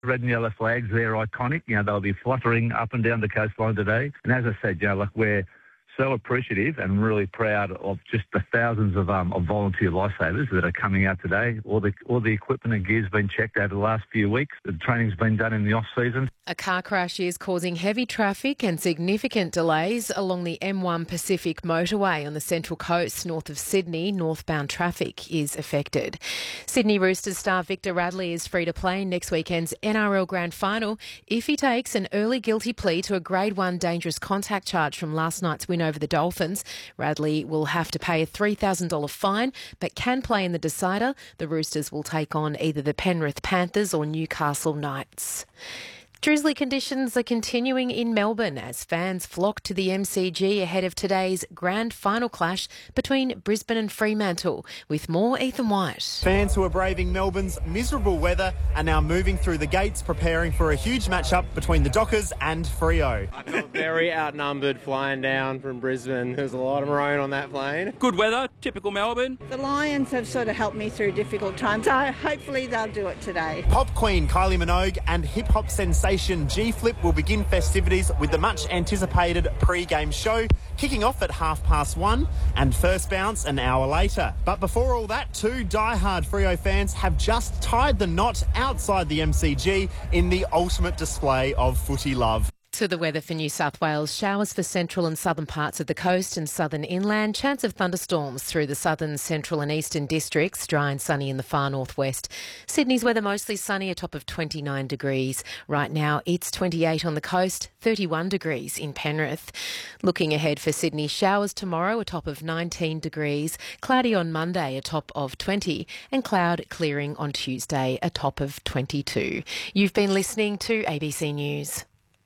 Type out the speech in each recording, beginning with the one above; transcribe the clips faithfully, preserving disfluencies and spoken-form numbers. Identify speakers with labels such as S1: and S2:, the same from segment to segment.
S1: Red and yellow flags, they're iconic. You know, they'll be fluttering up and down the coastline today. And as I said, you know, like we're so appreciative and really proud of just the thousands of um, of volunteer lifesavers that are coming out today. All the all the equipment and gear's been checked over the last few weeks. The training's been done in the off-season.
S2: A car crash is causing heavy traffic and significant delays along the M one Pacific motorway on the Central Coast north of Sydney. Northbound traffic is affected. Sydney Roosters star Victor Radley is free to play in next weekend's N R L Grand Final if he takes an early guilty plea to a Grade one dangerous contact charge from last night's win over the Dolphins. Radley will have to pay a three thousand dollars fine but can play in the decider. The Roosters will take on either the Penrith Panthers or Newcastle Knights. Drizzly conditions are continuing in Melbourne as fans flock to the M C G ahead of today's grand final clash between Brisbane and Fremantle. With more, Ethan White.
S3: Fans who are braving Melbourne's miserable weather are now moving through the gates, preparing for a huge matchup between the Dockers and Freo.
S4: I felt very outnumbered flying down from Brisbane. There's a lot of maroon on that plane.
S5: Good weather, typical Melbourne.
S6: The Lions have sort of helped me through difficult times, so hopefully they'll do it today.
S3: Pop queen Kylie Minogue and hip-hop sensation G-Flip will begin festivities with the much-anticipated pre-game show kicking off at half past one and first bounce an hour later. But before all that, two die-hard Freo fans have just tied the knot outside the M C G in the ultimate display of footy love.
S2: To the weather for New South Wales. Showers for central and southern parts of the coast and southern inland. Chance of thunderstorms through the southern, central and eastern districts. Dry and sunny in the far northwest. Sydney's weather mostly sunny, a top of twenty-nine degrees. Right now it's twenty-eight on the coast, thirty-one degrees in Penrith. Looking ahead for Sydney, showers tomorrow, a top of nineteen degrees. Cloudy on Monday, a top of twenty. And cloud clearing on Tuesday, a top of twenty-two. You've been listening to A B C News.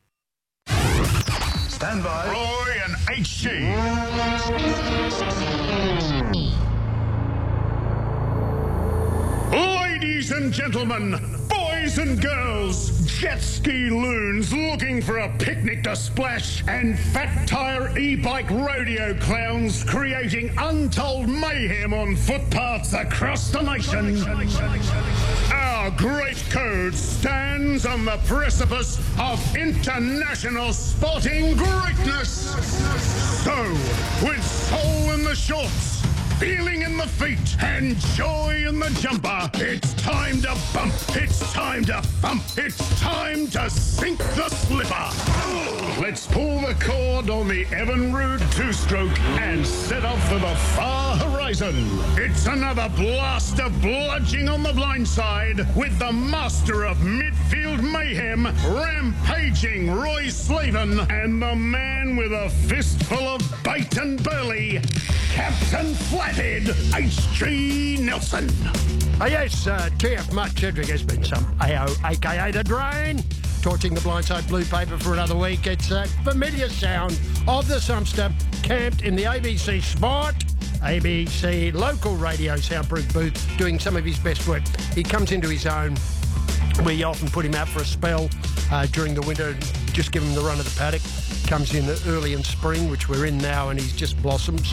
S7: Stand by. Roy and H G. Ladies and gentlemen, boys and girls, jet ski loons looking for a picnic to splash, and fat tyre e-bike rodeo clowns creating untold mayhem on footpaths across the nation. Our great code stands on the precipice of international sporting greatness. So, with soul in the shorts, feeling in the feet, and joy in the jumper, it's time to bump, it's time to thump, it's time to sink the slipper. Let's pull the cord on the Evan Roode two-stroke and set off for the far horizon. It's another blast of bludging on the blind side with the master of midfield mayhem, rampaging Roy Slaven, and the man with a fistful of bait and burley, Captain Flathead, H G Nelson.
S8: Oh yes, uh, T F Mutt Chedrick has been some A O, a k a the Drain, torching the blindside blue paper for another week. It's that familiar sound of the Sumpster, camped in the A B C Sport, A B C local radio soundproof booth, doing some of his best work. He comes into his own. We often put him out for a spell uh, during the winter, just give him the run of the paddock. Comes in early in spring, which we're in now, and he's just blossoms.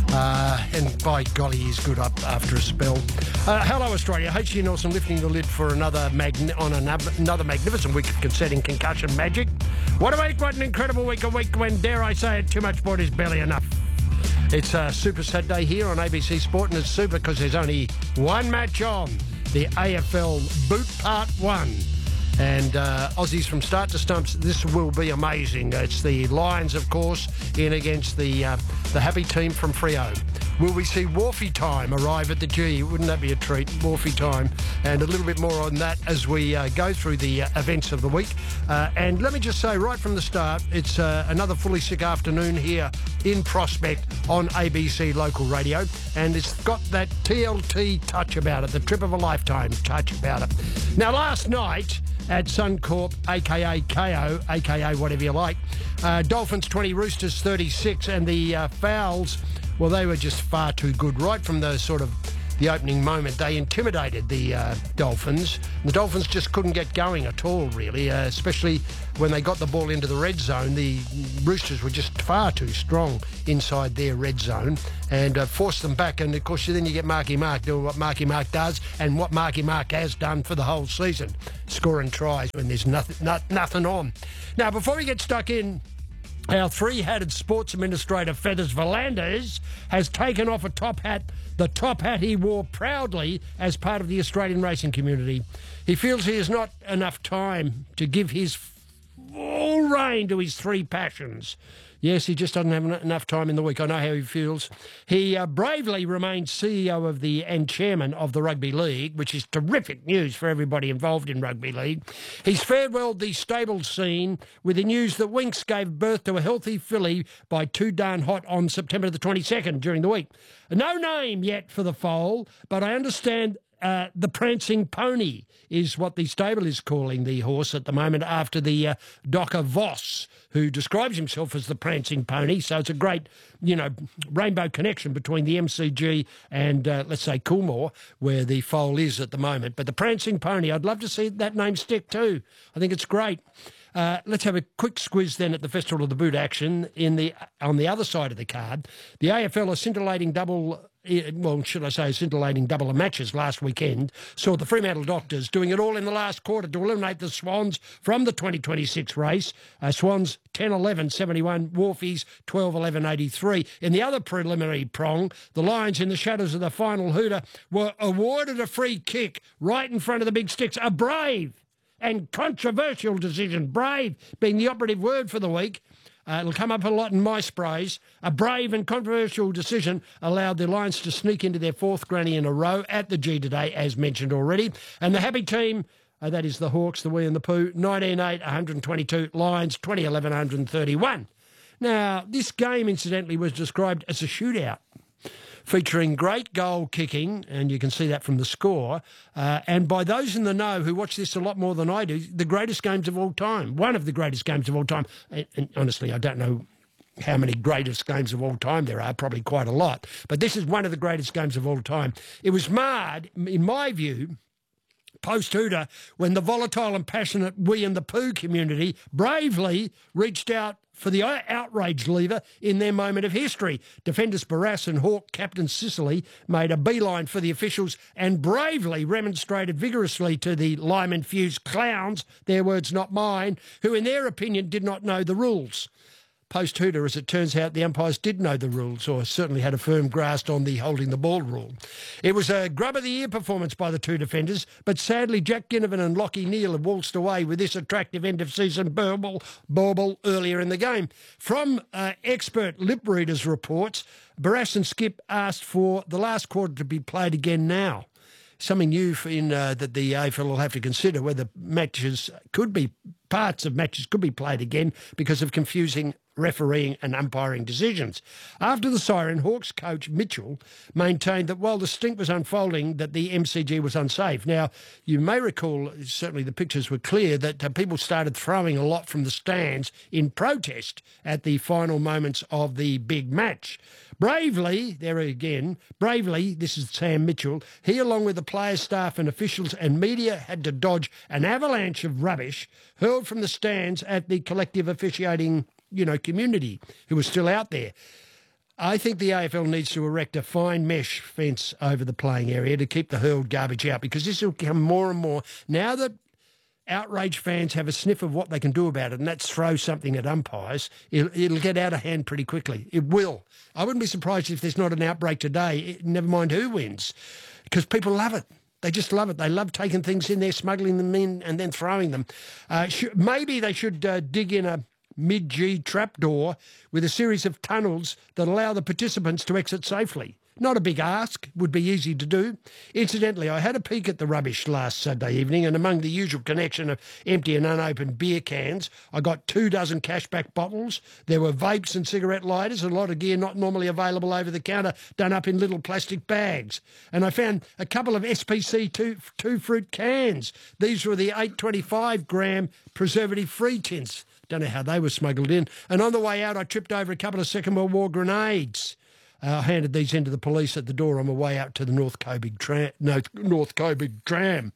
S8: Uh, and by golly, he's good up after a spell. Uh, hello, Australia. H G Nelson lifting the lid for another magni- on another, another magnificent week of concerting concussion magic. What a week, what an incredible week, a week when, dare I say it, too much sport is barely enough. It's a Super Saturday here on A B C Sport, and it's super because there's only one match on, the A F L Boot Part one. And uh, Aussies from start to stumps, this will be amazing. It's the Lions, of course, in against the uh, the happy team from Freo. Will we see Wharfie time arrive at the G? Wouldn't that be a treat? Wharfie time. And a little bit more on that as we uh, go through the uh, events of the week. Uh, and let me just say right from the start, it's uh, another fully sick afternoon here in Prospect on A B C local radio. And it's got that T L T touch about it, the trip of a lifetime touch about it. Now, last night at Suncorp, a k a. K O, a k a whatever you like, uh, Dolphins twenty, Roosters thirty-six, and the uh, fouls, well, they were just far too good, right from the sort of the opening moment, they intimidated the uh, Dolphins. The Dolphins just couldn't get going at all, really, uh, especially when they got the ball into the red zone. The Roosters were just far too strong inside their red zone and uh, forced them back. And, of course, then you get Marky Mark doing what Marky Mark does and what Marky Mark has done for the whole season, scoring tries when there's nothing, not, nothing on. Now, before we get stuck in, our three-hatted sports administrator, Feathers Volanders, has taken off a top hat, the top hat he wore proudly as part of the Australian racing community. He feels he has not enough time to give his full rein to his three passions. Yes, he just doesn't have enough time in the week. I know how he feels. He uh, bravely remains C E O of the and chairman of the Rugby League, which is terrific news for everybody involved in Rugby League. He's farewelled the stable scene with the news that Winx gave birth to a healthy filly by Too Darn Hot on September the twenty-second during the week. No name yet for the foal, but I understand Uh, the Prancing Pony is what the stable is calling the horse at the moment, after the uh, Docker Voss, who describes himself as the Prancing Pony. So it's a great, you know, rainbow connection between the M C G and, uh, let's say, Coolmore, where the foal is at the moment. But the Prancing Pony, I'd love to see that name stick too. I think it's great. Uh, let's have a quick squiz then at the Festival of the Boot action. In the on the other side of the card, the A F L, a scintillating double, well, should I say scintillating double of matches last weekend, saw the Fremantle Doctors doing it all in the last quarter to eliminate the Swans from the twenty twenty-six race. Uh, Swans ten eleven seventy-one, Wharfies twelve eleven eighty-three. In the other preliminary prong, the Lions, in the shadows of the final hooter, were awarded a free kick right in front of the big sticks. A brave and controversial decision, brave being the operative word for the week. Uh, it'll come up a lot in my sprays. A brave and controversial decision allowed the Lions to sneak into their fourth granny in a row at the G today, as mentioned already. And the happy team, uh, that is the Hawks, the Wee and the Pooh, nineteen eight, one twenty-two, Lions, twenty eleven, one thirty-one. Now, this game, incidentally, was described as a shootout, featuring great goal kicking, and you can see that from the score. Uh, and by those in the know who watch this a lot more than I do, the greatest games of all time, one of the greatest games of all time. And, and honestly, I don't know how many greatest games of all time there are, probably quite a lot. But this is one of the greatest games of all time. It was marred, in my view, post-Hooter, when the volatile and passionate Wee and the Pooh community bravely reached out for the outrage lever in their moment of history. Defenders Barrass and Hawk captain Sicily made a beeline for the officials and bravely remonstrated vigorously to the lime-infused clowns, their words not mine, who in their opinion did not know the rules. Post-Hooter, as it turns out, the umpires did know the rules, or certainly had a firm grasp on the holding the ball rule. It was a grub-of-the-ear performance by the two defenders, but sadly Jack Ginnivan and Lockie Neal have waltzed away with this attractive end-of-season bauble, bauble earlier in the game. From uh, expert lip readers' reports, Barrass and Skip asked for the last quarter to be played again now. Something new in uh, that the A F L will have to consider, whether matches could be, parts of matches could be played again because of confusing refereeing and umpiring decisions. After the siren, Hawks coach Mitchell maintained that while the stink was unfolding, that the M C G was unsafe. Now, you may recall, certainly the pictures were clear, that uh, people started throwing a lot from the stands in protest at the final moments of the big match. Bravely, there again, bravely, this is Sam Mitchell, he along with the players, staff and officials and media had to dodge an avalanche of rubbish hurled from the stands at the collective officiating, you know, community who was still out there. I think the A F L needs to erect a fine mesh fence over the playing area to keep the hurled garbage out, because this will become more and more, now that outraged fans have a sniff of what they can do about it, and that's throw something at umpires, it'll, it'll get out of hand pretty quickly. It will. I wouldn't be surprised if there's not an outbreak today, never mind who wins, because people love it. They just love it. They love taking things in there, smuggling them in and then throwing them. Uh, sh- maybe they should uh, dig in a mid-G trapdoor with a series of tunnels that allow the participants to exit safely. Not a big ask, would be easy to do. Incidentally, I had a peek at the rubbish last Saturday evening, and among the usual connection of empty and unopened beer cans, I got two dozen cashback bottles. There were vapes and cigarette lighters, a lot of gear not normally available over the counter, done up in little plastic bags. And I found a couple of S P C two, two fruit cans. These were the eight twenty-five gram preservative-free tins. Don't know how they were smuggled in. And on the way out, I tripped over a couple of Second World War grenades. Uh, I handed these in to the police at the door on my way out to the North Coburg tram. No, North Coburg tram.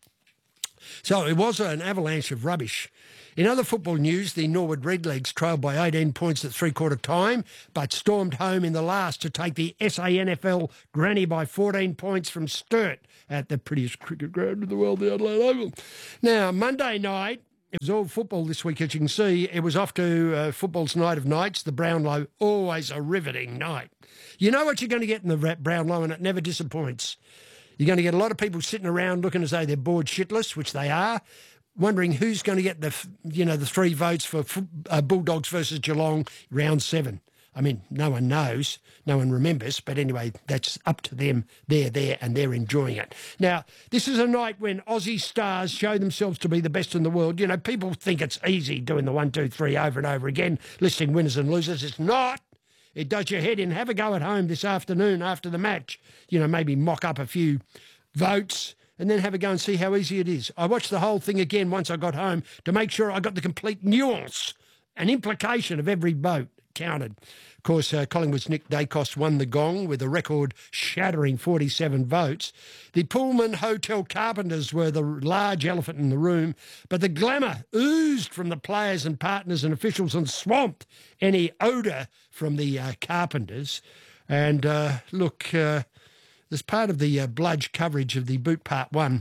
S8: So it was an avalanche of rubbish. In other football news, the Norwood Redlegs trailed by eighteen points at three-quarter time, but stormed home in the last to take the S A N F L granny by fourteen points from Sturt at the prettiest cricket ground in the world, the Adelaide Oval. Now, Monday night, it was all football this week, as you can see. It was off to uh, football's night of nights, the Brownlow, always a riveting night. You know what you're going to get in the Brownlow, and it never disappoints. You're going to get a lot of people sitting around looking as though they're bored shitless, which they are, wondering who's going to get the, you know, the three votes for uh, Bulldogs versus Geelong round seven. I mean, no one knows, no one remembers, but anyway, that's up to them. They're there and they're enjoying it. Now, this is a night when Aussie stars show themselves to be the best in the world. You know, people think it's easy doing the one, two, three over and over again, listing winners and losers. It's not. It does your head in. Have a go at home this afternoon after the match. You know, maybe mock up a few votes and then have a go and see how easy it is. I watched the whole thing again once I got home to make sure I got the complete nuance and implication of every vote counted. Of course, uh, Collingwood's Nick Dacos won the gong with a record-shattering forty-seven votes. The Pullman Hotel Carpenters were the large elephant in the room, but the glamour oozed from the players and partners and officials and swamped any odour from the uh, Carpenters. And uh, look, uh, as part of the uh, Bludge coverage of the Boot Part one,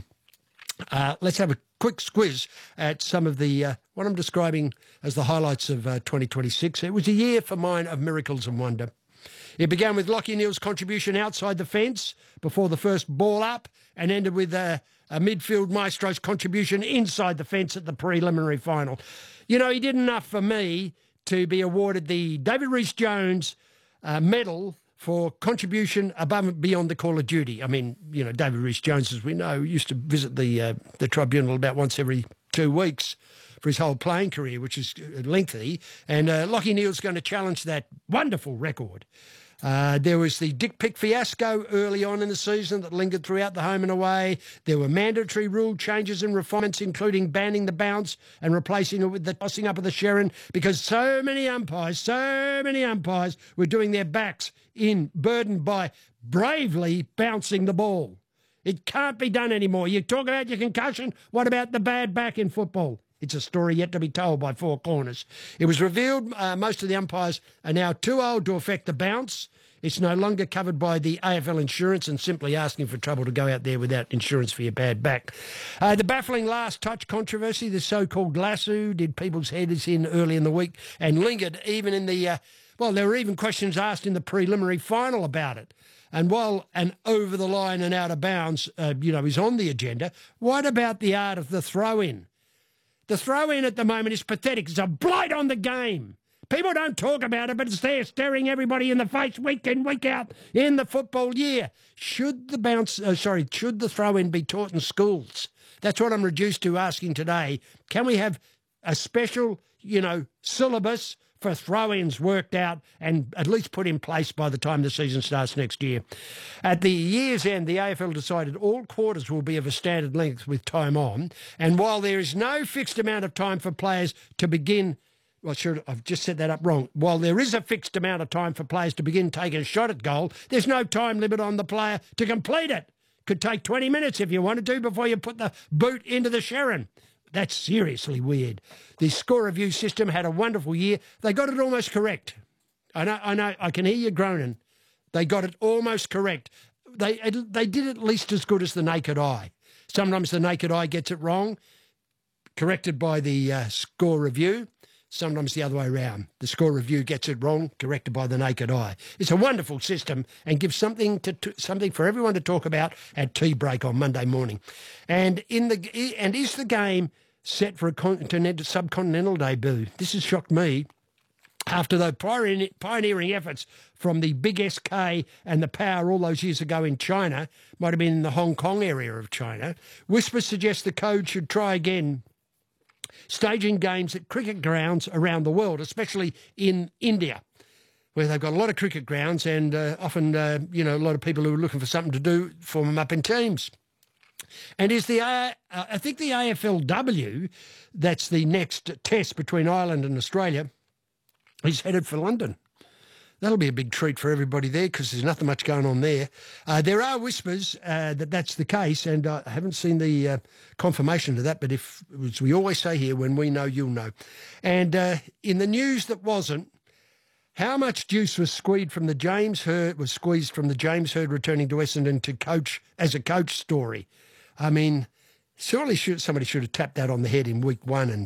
S8: uh, let's have a quick squiz at some of the, uh, what I'm describing as the highlights of uh, twenty twenty-six. It was a year for mine of miracles and wonder. It began with Lachie Neale's contribution outside the fence before the first ball up and ended with uh, a midfield maestro's contribution inside the fence at the preliminary final. You know, he did enough for me to be awarded the David Rhys-Jones uh, medal for contribution above and beyond the call of duty. I mean, you know, David Rhys-Jones, as we know, used to visit the uh, the tribunal about once every two weeks for his whole playing career, which is lengthy. And uh, Lachie Neale's going to challenge that wonderful record. Uh, there was the Dick Pick fiasco early on in the season that lingered throughout the home and away. There were mandatory rule changes and refinements, including banning the bounce and replacing it with the tossing up of the Sherrin, because so many umpires, so many umpires were doing their backs in, burdened by bravely bouncing the ball. It can't be done anymore. You talk about your concussion, what about the bad back in football? It's a story yet to be told by Four Corners. It was revealed uh, most of the umpires are now too old to affect the bounce. It's no longer covered by the A F L insurance and simply asking for trouble to go out there without insurance for your bad back. Uh, the baffling last touch controversy, the so-called lasso, did people's heads in early in the week and lingered even in the, uh, well, there were even questions asked in the preliminary final about it. And while an over the line and out of bounds, uh, you know, is on the agenda, what about the art of the throw-in? The throw-in at the moment is pathetic. It's a blight on the game. People don't talk about it, but it's there staring everybody in the face week in, week out in the football year. Should the bounce, uh, sorry, should the throw-in be taught in schools? That's what I'm reduced to asking today. Can we have a special, you know, syllabus for throw-ins worked out and at least put in place by the time the season starts next year? At the year's end, the A F L decided all quarters will be of a standard length with time on, and while there is no fixed amount of time for players to begin, well, sure, I've just set that up wrong. While there is a fixed amount of time for players to begin taking a shot at goal, there's no time limit on the player to complete it. Could take twenty minutes if you wanted to before you put the boot into the Sherrin. That's seriously weird. The score review system had a wonderful year. They got it almost correct. I know, I know, I can hear you groaning. They got it almost correct. They they did at least as good as the naked eye. Sometimes the naked eye gets it wrong, corrected by the uh, score review. Sometimes the other way around. The score review gets it wrong, corrected by the naked eye. It's a wonderful system and gives something to, to something for everyone to talk about at tea break on Monday morning. And in the and is the game set for a continental, subcontinental debut? This has shocked me. After the pioneering efforts from the Big S K and the Power all those years ago in China, might have been in the Hong Kong area of China, whispers suggest the code should try again, staging games at cricket grounds around the world, especially in India, where they've got a lot of cricket grounds and uh, often, uh, you know, a lot of people who are looking for something to do form them up in teams. And is the uh, I think the A F L W, that's the next test between Ireland and Australia, is headed for London. that'll be a big treat for everybody there because there's nothing much going on there. Uh, there are whispers uh, that that's the case, and uh, I haven't seen the uh, confirmation of that, but if, as we always say here, when we know, you'll know. And uh, in the news that wasn't, how much juice was squeezed from the James Hird was squeezed from the James Hird returning to Essendon to coach as a coach story? I mean, surely should, somebody should have tapped that on the head in week one and